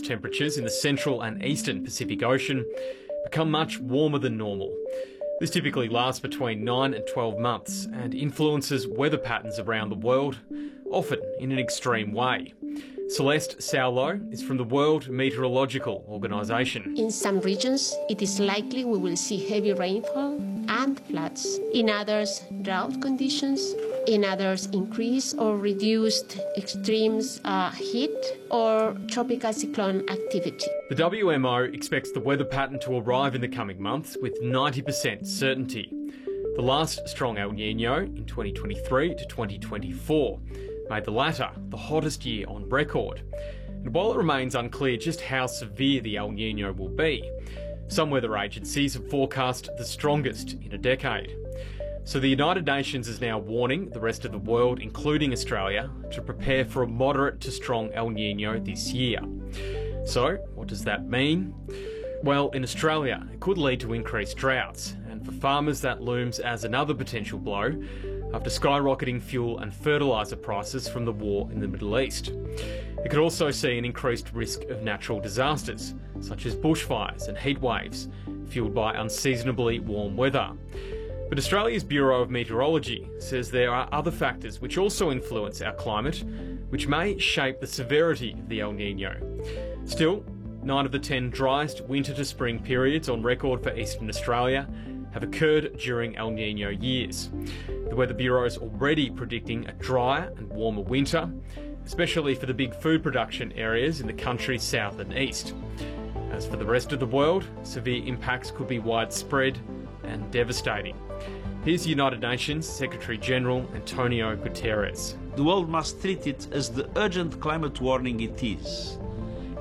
temperatures in the central and eastern Pacific Ocean become much warmer than normal. This typically lasts between 9 and 12 months and influences weather patterns around the world, often in an extreme way. Celeste Saulo is from the World Meteorological Organisation. In some regions, it is likely we will see heavy rainfall and floods. In others, drought conditions. In others, increased or reduced extremes heat or tropical cyclone activity. The WMO expects the weather pattern to arrive in the coming months with 90% certainty. The last strong El Niño in 2023 to 2024 made the latter the hottest year on record. And while it remains unclear just how severe the El Niño will be, some weather agencies have forecast the strongest in a decade. So the United Nations is now warning the rest of the world, including Australia, to prepare for a moderate to strong El Niño this year. So what does that mean? Well, in Australia, it could lead to increased droughts, and for farmers that looms as another potential blow after skyrocketing fuel and fertiliser prices from the war in the Middle East. It could also see an increased risk of natural disasters, such as bushfires and heat waves, fuelled by unseasonably warm weather. But Australia's Bureau of Meteorology says there are other factors which also influence our climate, which may shape the severity of the El Niño. Still, 9 of the 10 driest winter to spring periods on record for Eastern Australia have occurred during El Niño years. The Weather Bureau is already predicting a drier and warmer winter, especially for the big food production areas in the country's south and east. As for the rest of the world, severe impacts could be widespread and devastating. Here's United Nations Secretary-General Antonio Guterres. The world must treat it as the urgent climate warning it is.